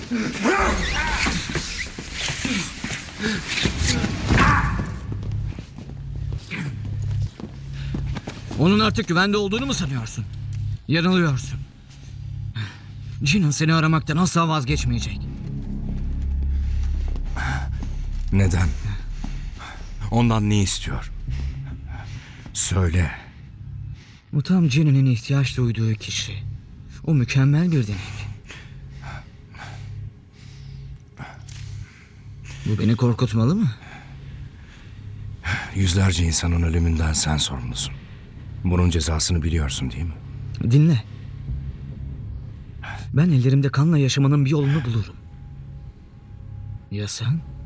Onun artık güvende olduğunu mu sanıyorsun? Yanılıyorsun. Jinan seni aramaktan asla vazgeçmeyecek. Neden? Ondan ne istiyor? Söyle. Bu tam Jin'in ihtiyaç duyduğu kişi. O mükemmel bir denek. Bu beni korkutmalı mı? Yüzlerce insanın ölümünden sen sorumlusun. Bunun cezasını biliyorsun değil mi? Dinle. Ben ellerimde kanla yaşamanın bir yolunu bulurum. Ya sen?